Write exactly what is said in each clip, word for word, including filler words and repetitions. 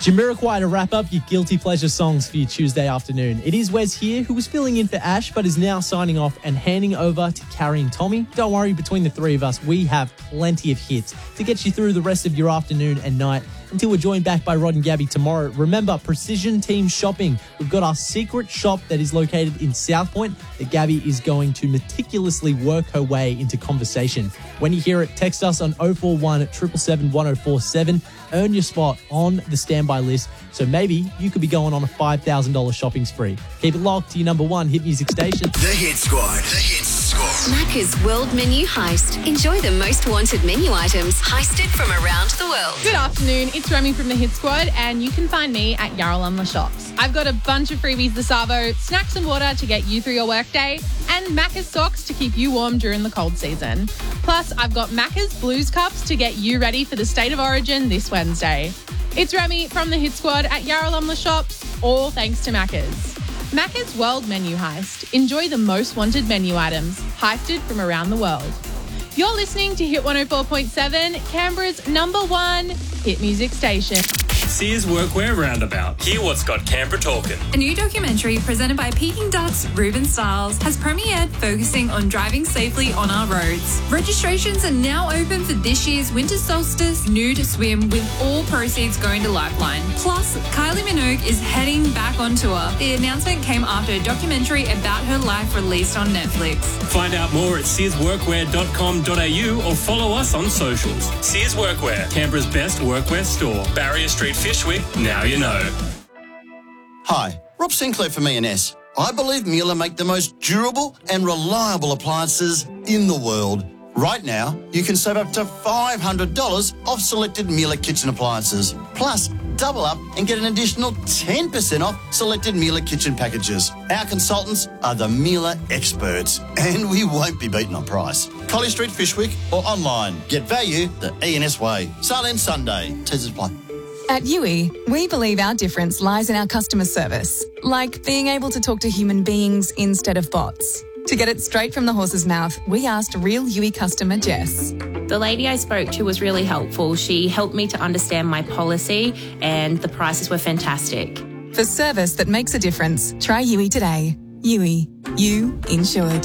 Jamiroquai to wrap up your guilty pleasure songs for your Tuesday afternoon. It is Wes here, who was filling in for Ash, but is now signing off and handing over to Carrie and Tommy. Don't worry, between the three of us, we have plenty of hits to get you through the rest of your afternoon and night until we're joined back by Rod and Gabby tomorrow. Remember, Precision Team Shopping. We've got our secret shop that is located in South Point that Gabby is going to meticulously work her way into conversation. When you hear it, text us on oh four one, seven seven seven, one oh four seven. Earn your spot on the standby list, so maybe you could be going on a five thousand dollars shopping spree. Keep it locked to your number one hit music station. The Hit Squad. The Hit Squad. Macca's World Menu Heist. Enjoy the most wanted menu items heisted from around the world. Good afternoon, it's Remy from the Hit Squad, and you can find me at Yarralumla Shops. I've got a bunch of freebies this arvo, snacks and water to get you through your workday, and Macca's socks to keep you warm during the cold season. Plus, I've got Macca's Blues Cups to get you ready for the State of Origin this Wednesday. It's Remy from the Hit Squad at Yarralumla Shops, all thanks to Macca's. Macca's World Menu Heist. Enjoy the most wanted menu items, heisted from around the world. You're listening to Hit one oh four point seven, Canberra's number one hit music station. Sears Workwear Roundabout. Hear what's got Canberra talking. A new documentary presented by Peking Dut's Ruben Stiles has premiered, focusing on driving safely on our roads. Registrations are now open for this year's Winter Solstice Nude Swim, with all proceeds going to Lifeline. Plus, Kylie Minogue is heading back on tour. The announcement came after a documentary about her life released on Netflix. Find out more at sears workwear dot com dot a u or follow us on socials. Sears Workwear, Canberra's best workwear store. Barrier Street, Fishwick, now you know. Hi, Rob Sinclair from E and S. I believe Miele make the most durable and reliable appliances in the world. Right now, you can save up to five hundred dollars off selected Miele kitchen appliances. Plus, double up and get an additional ten percent off selected Miele kitchen packages. Our consultants are the Miele experts, and we won't be beaten on price. Collie Street, Fishwick, or online. Get value the E and S way. Sale ends Sunday. Teasers apply. At U I, we believe our difference lies in our customer service, like being able to talk to human beings instead of bots. To get it straight from the horse's mouth, we asked real U I customer Jess. The lady I spoke to was really helpful. She helped me to understand my policy, and the prices were fantastic. For service that makes a difference, try U I today. U I. You insured.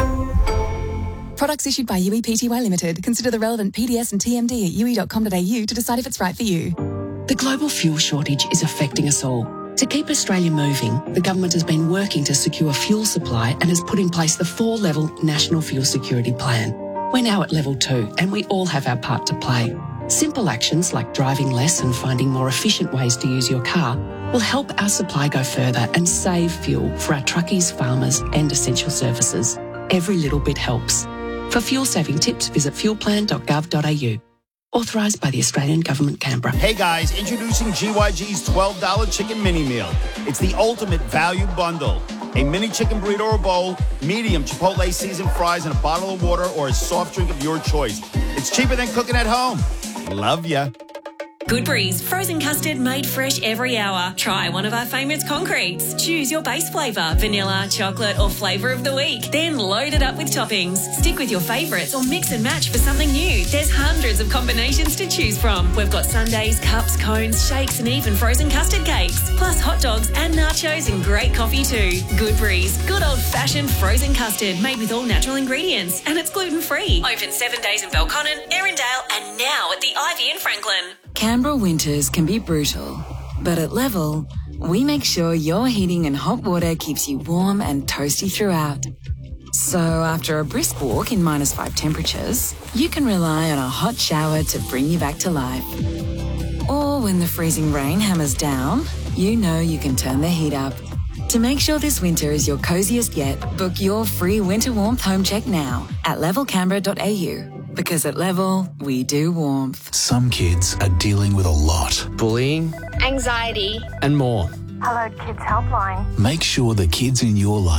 Products issued by U I P T Y Limited. Consider the relevant P D S and T M D at u i dot com dot a u to decide if it's right for you. The global fuel shortage is affecting us all. To keep Australia moving, the government has been working to secure fuel supply and has put in place the four-level National Fuel Security Plan. We're now at level two, and we all have our part to play. Simple actions like driving less and finding more efficient ways to use your car will help our supply go further and save fuel for our truckies, farmers and essential services. Every little bit helps. For fuel-saving tips, visit fuel plan dot gov dot a u. Authorised by the Australian Government, Canberra. Hey guys, introducing G Y G's twelve dollars chicken mini meal. It's the ultimate value bundle. A mini chicken burrito or bowl, medium Chipotle seasoned fries, and a bottle of water or a soft drink of your choice. It's cheaper than cooking at home. Love ya. Good Breeze, frozen custard made fresh every hour. Try one of our favourites concretes. Choose your base flavour, vanilla, chocolate or flavour of the week. Then load it up with toppings. Stick with your favourites or mix and match for something new. There's hundreds of combinations to choose from. We've got sundaes, cups, cones, shakes and even frozen custard cakes. Plus hot dogs and nachos and great coffee too. Good Breeze, good old-fashioned frozen custard made with all natural ingredients. And it's gluten-free. Open seven days in Belconnen, Erindale and now at the Ivy in Franklin. Canberra winters can be brutal, but at Level, we make sure your heating and hot water keeps you warm and toasty throughout. So after a brisk walk in minus five temperatures, you can rely on a hot shower to bring you back to life. Or when the freezing rain hammers down, you know you can turn the heat up. To make sure this winter is your coziest yet, book your free winter warmth home check now at level canberra dot a u. Because at Level, we do warmth. Some kids are dealing with a lot. Bullying. Anxiety. And more. Hello Kids Helpline. Make sure the kids in your life